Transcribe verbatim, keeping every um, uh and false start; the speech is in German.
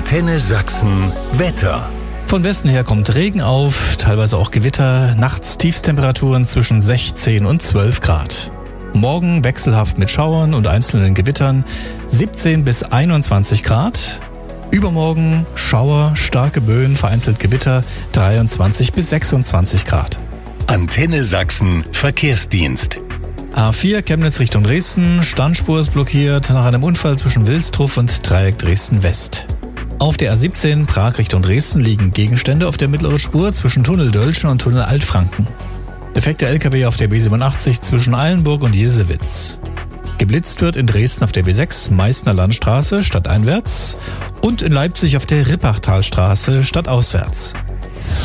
Antenne Sachsen Wetter. Von Westen her kommt Regen auf, teilweise auch Gewitter, nachts Tiefstemperaturen zwischen sechzehn und zwölf Grad. Morgen wechselhaft mit Schauern und einzelnen Gewittern, siebzehn bis einundzwanzig Grad. Übermorgen Schauer, starke Böen, vereinzelt Gewitter, dreiundzwanzig bis sechsundzwanzig Grad. Antenne Sachsen Verkehrsdienst. A vier Chemnitz Richtung Dresden, Standspur ist blockiert nach einem Unfall zwischen Wilstrup und Dreieck Dresden West. Auf der A siebzehn Prag Richtung Dresden liegen Gegenstände auf der mittleren Spur zwischen Tunnel Dölschen und Tunnel Altfranken. Defekter L K W auf der B siebenundachtzig zwischen Eilenburg und Jesewitz. Geblitzt wird in Dresden auf der B sechs Meißner Landstraße stadteinwärts und in Leipzig auf der Rippachtalstraße stadtauswärts.